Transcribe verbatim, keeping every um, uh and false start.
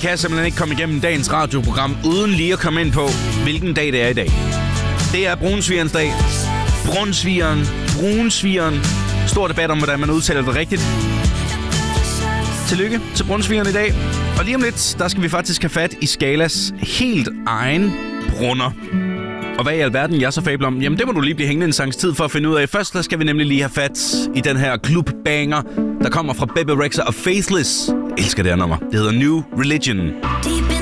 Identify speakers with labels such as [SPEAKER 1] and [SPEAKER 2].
[SPEAKER 1] kan simpelthen ikke komme igennem dagens radioprogram, uden lige at komme ind på, hvilken dag det er i dag. Det er brunsvigerens dag. Brunsvigeren, brunsvigeren. Stor debat om, hvordan man udtaler det rigtigt. Tillykke til brunsvigeren i dag. Og lige om lidt, der skal vi faktisk have fat i Skalas helt egen brunner. Og hvad i alverden jeg så fabler om, jamen det må du lige blive hængende en sangs tid for at finde ud af. Først der skal vi nemlig lige have fat i den her klubbanger, der kommer fra Bebe Rexha og Faithless. Jeg elsker det her nummer. Det hedder New Religion.